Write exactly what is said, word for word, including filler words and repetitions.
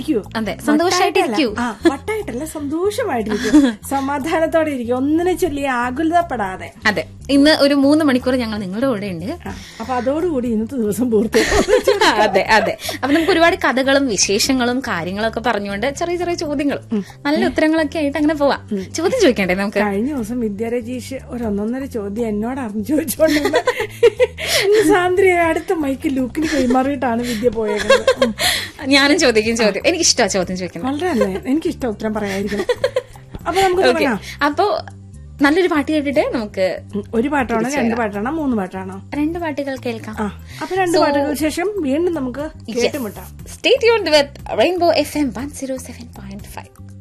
ഇരിക്കൂ. അതെ, സന്തോഷമായിട്ടിരിക്കൂ. ആ, വട്ടായിട്ടല്ല, സന്തോഷമായിട്ടിരിക്കൂ, സമാധാനത്തോടെ ഇരിക്കും, ഒന്നിനെ ചൊല്ലി ആകുലതപ്പെടാതെ. അതെ, ഇന്ന് ഒരു മൂന്ന് മണിക്കൂർ ഞങ്ങൾ നിങ്ങളുടെ കൂടെ ഉണ്ട്. അപ്പൊ അതോടുകൂടി ഇന്നത്തെ ദിവസം പൂർത്തിയാക്കും. അതെ അതെ. അപ്പൊ നമുക്ക് ഒരുപാട് കഥകളും വിശേഷങ്ങളും കാര്യങ്ങളൊക്കെ പറഞ്ഞുകൊണ്ട് ചെറിയ ചെറിയ ചോദ്യങ്ങളും നല്ല ഉത്തരങ്ങളൊക്കെ ആയിട്ട് അങ്ങനെ പോവാം. ചോദ്യം ചോദിക്കണ്ടേ നമുക്ക്? കഴിഞ്ഞ ദിവസം വിദ്യാരജീഷ് ഒരു ഒന്നൊന്നര ചോദ്യം എന്നോട് അറിഞ്ഞു ചോദിച്ചോണ്ടിരുന്നത്. സാന്ദ്രയെ അടുത്ത മൈക്ക് ലൂക്കിന് കൈമാറിയിട്ടാണ് വിദ്യ പോയേക്കുന്നത്. ഞാനും ചോദിക്കും ചോദ്യം. എനിക്കിഷ്ടമാണ് ചോദ്യം ചോദിക്കുന്നത്. വളരെ അല്ലേ, എനിക്കിഷ്ടം ഉത്തരം പറയാതിരിക്കണം. അപ്പൊ നമുക്ക് അപ്പൊ നല്ലൊരു പാട്ട് കേട്ടിട്ട് നമുക്ക് ഒരു പാട്ടാണോ രണ്ട് പാട്ടാണോ മൂന്ന് പാട്ടാണോ? രണ്ട് പാട്ടുകൾ കേൾക്കാം. അപ്പൊ രണ്ട് പാട്ടുകൾക്ക് ശേഷം വീണ്ടും നമുക്ക് കേട്ടുമുട്ടാം. സ്റ്റേ ട്യൂൺഡ് വിത്ത് rainbow F M one zero seven point five.